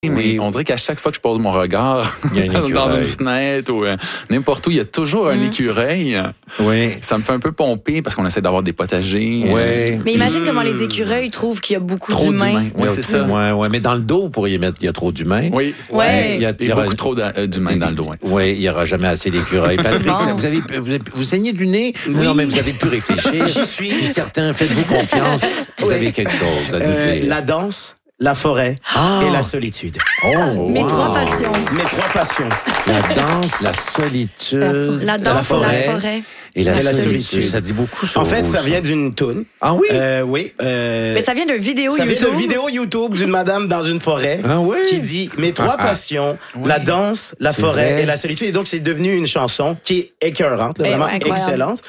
Mais on dirait qu'à chaque fois que je pose mon regard dans une fenêtre ou n'importe où, il y a toujours un écureuil. Oui. Ça me fait un peu pomper parce qu'on essaie d'avoir des potagers. Oui. Mais imagine comment les écureuils trouvent qu'il y a beaucoup d'humains. Oui, c'est ça. Oui, mais dans le dos, vous pourriez mettre il y a trop d'humains. Oui. Ouais. Il y a beaucoup trop d'humains dans le dos. Oui, il n'y aura jamais assez d'écureuils. Patrick, vous saignez du nez? Oui. Non, mais vous avez pu réfléchir. J'y suis. Puis certains, faites-vous confiance. Vous avez quelque chose à nous dire. La danse, la forêt et la solitude. Oh, Mes trois passions. Mes trois passions. La danse, la solitude, La danse, la forêt. et la solitude. solitude. Ça dit beaucoup sur En fait, vous, ça vient d'une toune. Ah oui? Oui. Mais ça vient d'une vidéo Ça YouTube. vient d'une vidéo YouTube d'une madame dans une forêt qui dit mes trois passions, la danse, la forêt et la solitude. Et donc, c'est devenu une chanson qui est écœurante, là, vraiment excellente.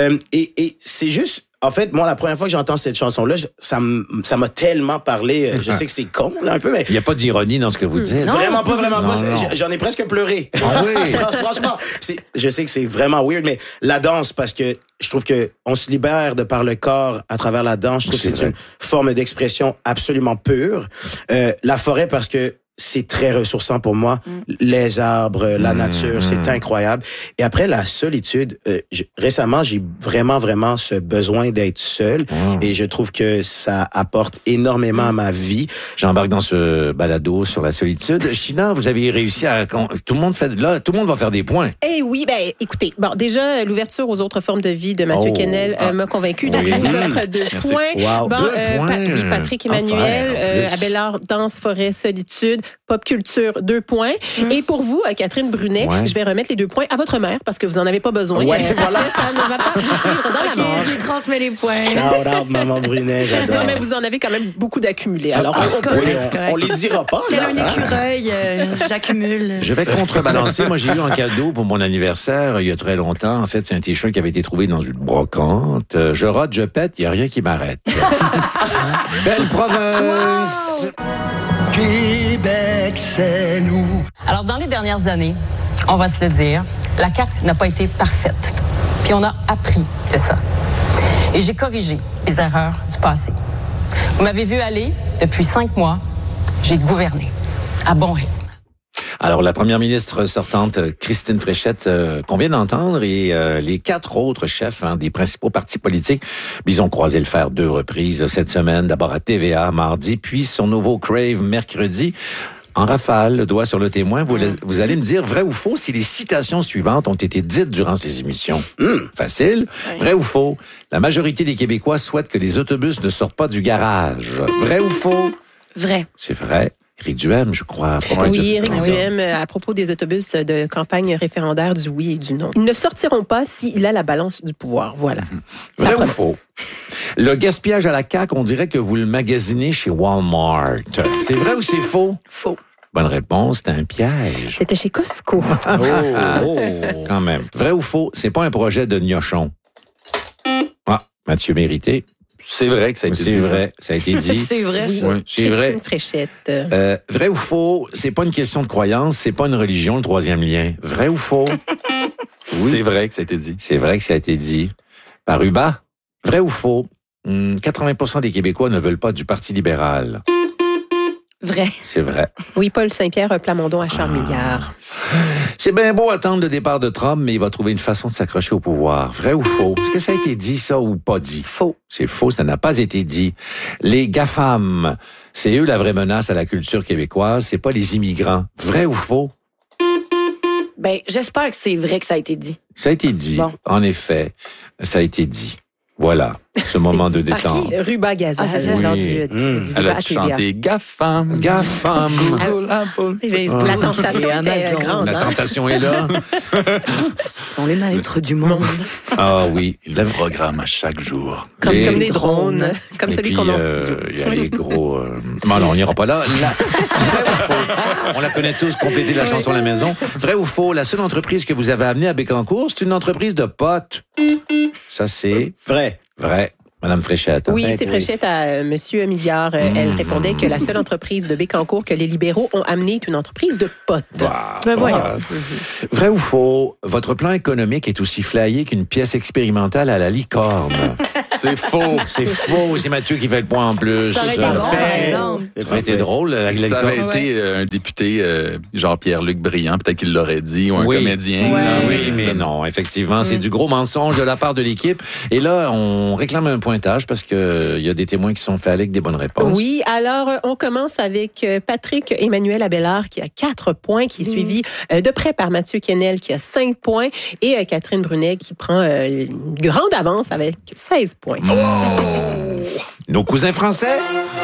Et c'est juste... En fait, moi, la première fois que j'entends cette chanson-là, ça m'a tellement parlé. Je sais que c'est con, là, un peu, mais... Il n'y a pas d'ironie dans ce que vous dites. Vraiment pas. J'en ai presque pleuré. Ah oui? Franchement, je sais que c'est vraiment weird, mais la danse, parce que je trouve que on se libère de par le corps à travers la danse. Je trouve que c'est une forme d'expression absolument pure. La forêt, parce que c'est très ressourçant pour moi. Les arbres, la nature, c'est incroyable. Et après, la solitude, récemment, j'ai vraiment ce besoin d'être seul. Et je trouve que ça apporte énormément à ma vie. J'embarque dans ce balado sur la solitude. China, vous avez réussi à... Tout le monde va faire des points. Eh oui, écoutez, déjà, l'ouverture aux autres formes de vie de Mathieu Kennel m'a convaincu. Donc, je vous offre 2 points. Wow, 2 points. Patrick Emmanuel, Abélard, danse, forêt, solitude. Pop culture, 2 points. Et pour vous, Catherine Brunet, je vais remettre les 2 points à votre mère parce que vous en avez pas besoin. Voilà. Ça ne va pas vous suivre dans la mort. Je lui transmets les points. Shout out, maman Brunet, j'adore. Non, mais vous en avez quand même beaucoup d'accumulés. Alors, on les dira pas. Tel un écureuil, j'accumule. Je vais contrebalancer. Moi, j'ai eu un cadeau pour mon anniversaire il y a très longtemps. En fait, c'est un t-shirt qui avait été trouvé dans une brocante. Je rote, je pète, il n'y a rien qui m'arrête. Belle province! Québec, c'est nous. Alors, dans les dernières années, on va se le dire, la CAQ n'a pas été parfaite. Puis on a appris de ça. Et j'ai corrigé les erreurs du passé. Vous m'avez vu aller depuis 5 mois. J'ai gouverné à bon rythme. Alors, la première ministre sortante, Christine Fréchette, qu'on vient d'entendre, et les 4 autres chefs des principaux partis politiques, ils ont croisé le fer 2 reprises cette semaine. D'abord à TVA, mardi, puis sur nouveau Crave, mercredi. En rafale, le doigt sur le témoin, vous allez me dire vrai ou faux si les citations suivantes ont été dites durant ces émissions. Facile. Vrai ou faux? La majorité des Québécois souhaitent que les autobus ne sortent pas du garage. Vrai ou faux? Vrai. C'est vrai. Éric Duhem, je crois. Oui, Éric Duhem, à propos des autobus de campagne référendaire du oui et du non. Ils ne sortiront pas s'il a la balance du pouvoir. Voilà. Vrai ou faux? Le gaspillage à la CAQ, on dirait que vous le magasinez chez Walmart. C'est vrai ou c'est faux? Faux. Bonne réponse, c'est un piège. C'était chez Costco. Quand même. Vrai ou faux? C'est pas un projet de gnochon. Mathieu Mérité. C'est vrai que ça a été dit. C'est vrai, ça a été dit. C'est vrai. Oui, c'est vrai. Christine Fréchette. Vrai ou faux? C'est pas une question de croyance, c'est pas une religion, le 3e lien. Vrai ou faux? Oui. C'est vrai que ça a été dit. C'est vrai que ça a été dit. Par Uba. Vrai ou faux? 80% des Québécois ne veulent pas du Parti libéral. Vrai. C'est vrai. Oui, Paul Saint-Pierre Plamondon à Charmilliard. C'est bien beau attendre le départ de Trump, mais il va trouver une façon de s'accrocher au pouvoir. Vrai ou faux? Est-ce que ça a été dit, ça, ou pas dit? Faux. C'est faux, ça n'a pas été dit. Les GAFAM, c'est eux la vraie menace à la culture québécoise, c'est pas les immigrants. Vrai ou faux? J'espère que c'est vrai que ça a été dit. Ça a été dit. Bon. En effet, ça a été dit. Voilà, ce moment de détente. Ruba Gazal, lors du elle a chanté GAFAM. GAFAM. Google, Apple. La tentation était grande. La tentation est là. Ce sont les maîtres du monde. Ah oui. Le programme à chaque jour. Comme des drones. Comme celui qu'on a en studio. Il y a les gros... Non, on n'ira pas là. Vrai ou faux? On la connaît tous, compléter la chanson à la maison. Vrai ou faux? La seule entreprise que vous avez amenée à Bécancour, c'est une entreprise de potes. Ça, c'est... Vrai. Vrai. Vrai ou faux? La seule entreprise que vous avez amenée à Bécancour, c'est une entreprise de potes. Ça, c'est... Vrai. Vrai. Vrai ou faux? La seule entreprise que vous avez amenée à Bécancour, c'est une entreprise de potes. Ça, c'est... Vrai. Madame Fréchette. Oui, c'est Fréchette à Monsieur Milliard. Elle répondait que la seule entreprise de Bécancour que les libéraux ont amenée est une entreprise de potes. Vrai ou faux, votre plan économique est aussi flyé qu'une pièce expérimentale à la licorne. C'est faux. C'est faux. C'est Mathieu qui fait le point en plus. Ça aurait été bon, par exemple. Ça aurait été drôle. La Ça avait été un député, genre Pierre-Luc Briand, peut-être qu'il l'aurait dit, ou un comédien. Oui, mais non, effectivement, c'est du gros mensonge de la part de l'équipe. Et là, on réclame un pointage parce qu'il y a des témoins qui sont faits avec des bonnes réponses. Oui, alors on commence avec Patrick Emmanuel Abélard qui a 4 points, qui est suivi de près par Mathieu Kennel qui a 5 points et Catherine Brunet qui prend une grande avance avec 16 points. Nos cousins français